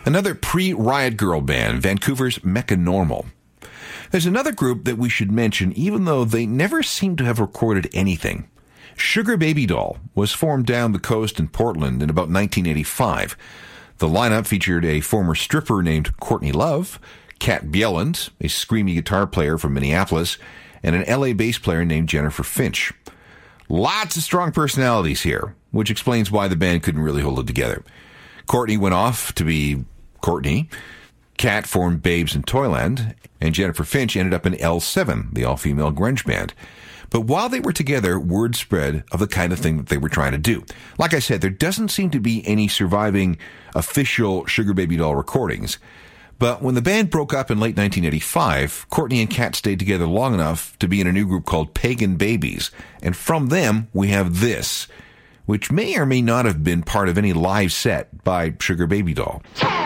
Another pre-Riot Girl band, Vancouver's Mechanormal. There's another group that we should mention, even though they never seem to have recorded anything. Sugar Baby Doll was formed down the coast in Portland in about 1985. The lineup featured a former stripper named Courtney Love, Kat Bjelland, a screamy guitar player from Minneapolis, and an LA bass player named Jennifer Finch. Lots of strong personalities here, which explains why the band couldn't really hold it together. Courtney went off to be Courtney, Kat formed Babes in Toyland, and Jennifer Finch ended up in L7, the all-female grunge band. But while they were together, word spread of the kind of thing that they were trying to do. Like I said, there doesn't seem to be any surviving official Sugar Baby Doll recordings. But when the band broke up in late 1985, Courtney and Kat stayed together long enough to be in a new group called Pagan Babies. And from them, we have this, which may or may not have been part of any live set by Sugar Baby Doll.